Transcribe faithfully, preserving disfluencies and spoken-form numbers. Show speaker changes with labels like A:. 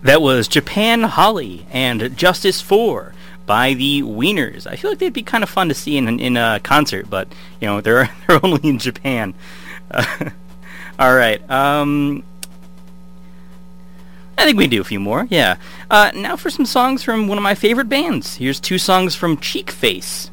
A: That was Japan Holly and Justice four by the Wieners. I feel like they'd be kind of fun to see in in a concert, but you know they're they're only in Japan. Uh, all right. Um, I think we can do a few more. Yeah. Uh, now for some songs from one of my favorite bands. Here's two songs from Cheek Face.